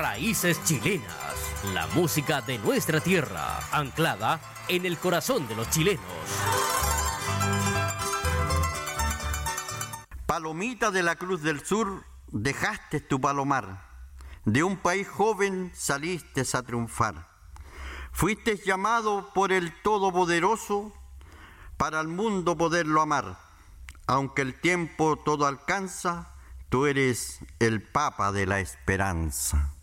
Raíces chilenas, la música de nuestra tierra, anclada en el corazón de los chilenos. Palomita de la Cruz del Sur, dejaste tu palomar. De un país joven saliste a triunfar. Fuiste llamado por el Todopoderoso para al mundo poderlo amar. Aunque el tiempo todo alcanza, tú eres el Papa de la esperanza.